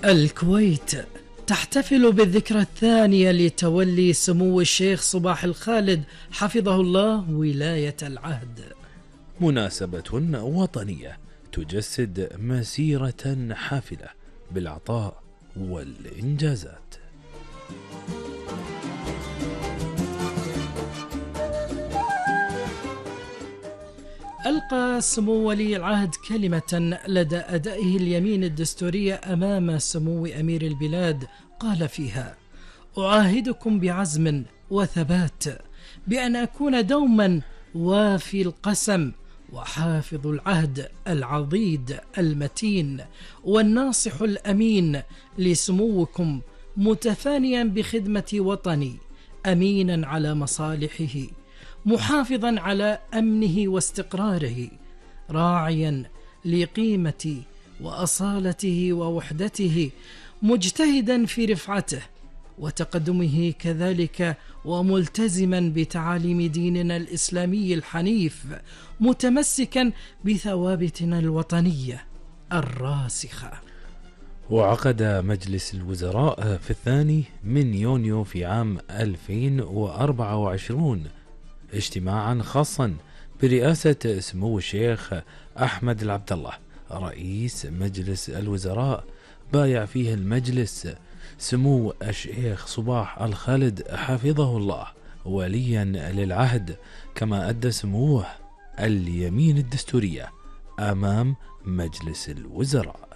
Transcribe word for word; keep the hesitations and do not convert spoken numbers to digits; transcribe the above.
الكويت تحتفل بالذكرى الثانية لتولي سمو الشيخ صباح الخالد حفظه الله ولاية العهد، مناسبة وطنية تجسد مسيرة حافلة بالعطاء والإنجازات. ألقى سمو ولي العهد كلمة لدى أدائه اليمين الدستورية أمام سمو أمير البلاد، قال فيها: أعاهدكم بعزم وثبات بأن أكون دوما وافي القسم وحافظ العهد العضيد المتين والناصح الأمين لسموكم، متفانيا بخدمة وطني، أمينا على مصالحه، محافظا على أمنه واستقراره، راعيا لقيمة وأصالته ووحدته، مجتهدا في رفعته وتقدمه كذلك، وملتزما بتعاليم ديننا الإسلامي الحنيف، متمسكا بثوابتنا الوطنية الراسخة. وعقد مجلس الوزراء في الثاني من يونيو في عام ألفين وأربعة وعشرين اجتماعا خاصا برئاسة سمو الشيخ أحمد العبد الله رئيس مجلس الوزراء، بايع فيه المجلس سمو الشيخ صباح الخالد حفظه الله وليا للعهد، كما أدى سموه اليمين الدستورية أمام مجلس الوزراء.